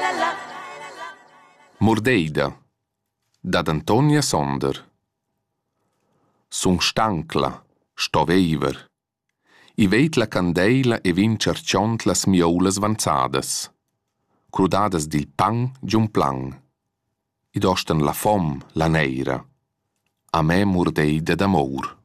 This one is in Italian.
Murdeida d'ad Antonia Sonder. Sun stancla, sto veiver. I veit la candeila e vin cerciont las mioulas vanzadas. Crudadas dil pan giun plan. Id ostan la fom, la neira. A me murdeida d'amor.